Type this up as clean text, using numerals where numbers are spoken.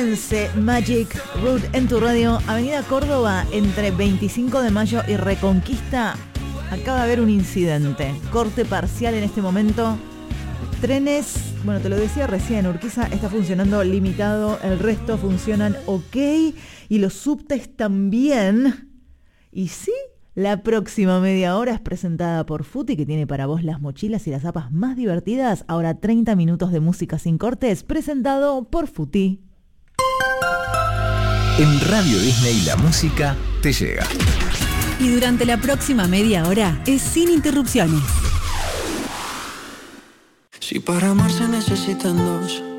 Magic Root en tu radio. Avenida Córdoba entre 25 de mayo y Reconquista. Acaba de haber un incidente. Corte parcial en este momento. Trenes, bueno, te lo decía recién, Urquiza está funcionando limitado. El resto funcionan ok. Y los subtes también. Y sí, la próxima media hora es presentada por Futi, que tiene para vos las mochilas y las zapas más divertidas. Ahora 30 minutos de música sin cortes, presentado por Futi. En Radio Disney la música te llega. Y durante la próxima media hora es sin interrupciones. Si para amar se necesitan dos,